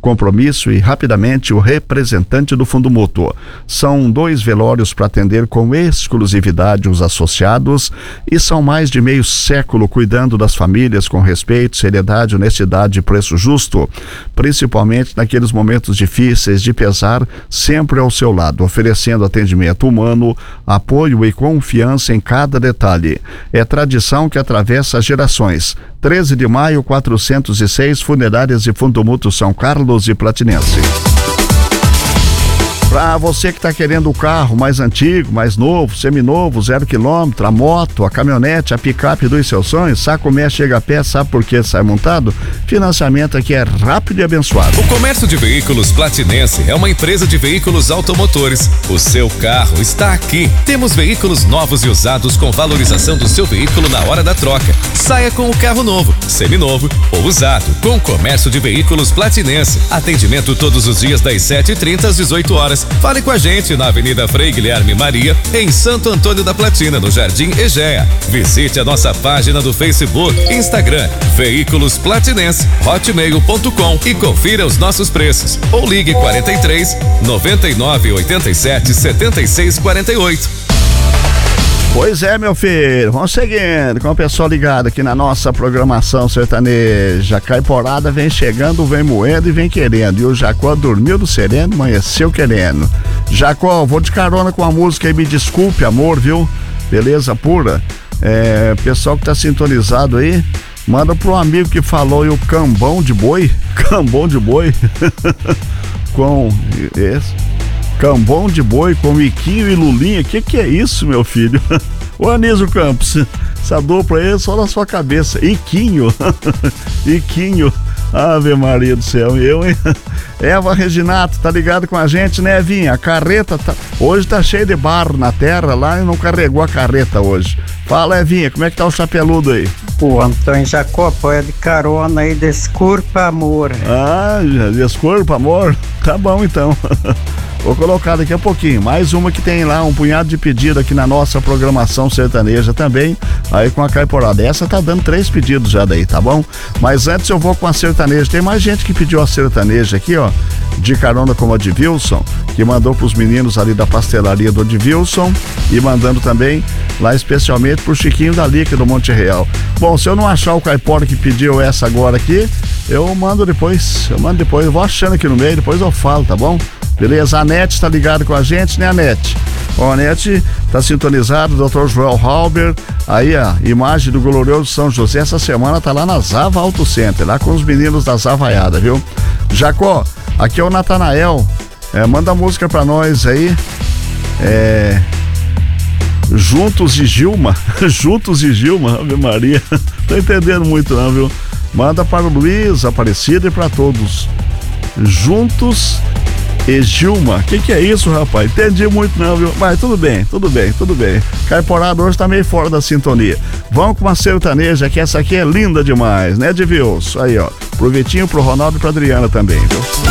compromisso e rapidamente o representante do Fundo Mútuo. São 2 velórios para atender com exclusividade os associados e são mais de meio século cuidando das famílias com respeito, seriedade, honestidade e preço justo, principalmente naqueles momentos difíceis de pesar, sempre ao seu lado, oferecendo atendimento humano, apoio e confiança em cada detalhe. É tradição que atravessa gerações. 13 de maio, 406, Funerárias e Fundo Mútuo São Carlos e Platinense. Para você que está querendo o carro mais antigo, mais novo, seminovo, 0 km, a moto, a caminhonete, a picape dos seus sonhos, Sacomé chega a pé, sabe por que sai montado? Financiamento aqui é rápido e abençoado. O Comércio de Veículos Platinense é uma empresa de veículos automotores. O seu carro está aqui. Temos veículos novos e usados com valorização do seu veículo na hora da troca. Saia com o carro novo, seminovo ou usado, com o Comércio de Veículos Platinense. Atendimento todos os dias das 7h30 às 18 horas. Fale com a gente na Avenida Frei Guilherme Maria, em Santo Antônio da Platina, no Jardim Egea. Visite a nossa página do Facebook, Instagram, Veículos Platinense, hotmail.com e confira os nossos preços. Ou ligue 43 99 87 76 48. Pois é, meu filho, vamos seguindo com o pessoal ligado aqui na nossa programação sertaneja. Caiporada vem chegando, vem moendo e vem querendo. E o Jacó dormiu do sereno, amanheceu querendo. Jacó, vou de carona com a música aí, Me Desculpe, Amor, viu? Beleza pura? Pessoal que tá sintonizado aí, manda pro amigo que falou aí o Cambão de Boi. Cambão de Boi. Com esse. Cambão de Boi com Iquinho e Lulinha. Que é isso, meu filho? Ô Anísio Campos, essa dupla aí é só na sua cabeça. Iquinho. Iquinho. Ave Maria do céu, eu, hein? Eva Reginato, tá ligado com a gente, né, Evinha? A carreta hoje tá cheio de barro na terra lá e não carregou a carreta hoje. Fala, Evinha, como é que tá o chapeludo aí? O Antônio Jacopó é de carona aí, Desculpa, Amor. Ah, Desculpa, Amor? Tá bom, então. Vou colocar daqui a pouquinho, mais uma que tem lá um punhado de pedido aqui na nossa programação sertaneja também, aí com a Caiporada. Essa tá dando 3 pedidos já daí, tá bom? Mas antes eu vou com a sertaneja, tem mais gente que pediu a sertaneja aqui, ó, de carona como a de Wilson, que mandou pros meninos ali da pastelaria do Wilson e mandando também lá especialmente pro Chiquinho da Lica do Monte Real. Bom, se eu não achar o Caipora que pediu essa agora aqui, eu mando depois, eu vou achando aqui no meio, depois eu falo, tá bom? Beleza, a Nete tá ligado com a gente, né, Nete? Ó, a Nete tá sintonizado, Dr. Joel Halber, aí a imagem do glorioso São José, essa semana tá lá na Zava Auto Center, lá com os meninos da Zavaiada, viu? Jacó, aqui é o Natanael, manda música pra nós aí, Juntos e Gilma, Juntos e Gilma, Ave Maria, tô entendendo muito não, viu? Manda para o Luiz, Aparecida e pra todos, Juntos e Gilma, que é isso, rapaz? Entendi muito não, viu? Mas tudo bem. Caiporada hoje tá meio fora da sintonia. Vamos com uma sertaneja, que essa aqui é linda demais, né, Edvilson? Aí, ó, pro Vitinho, pro Ronaldo e pra Adriana também, viu?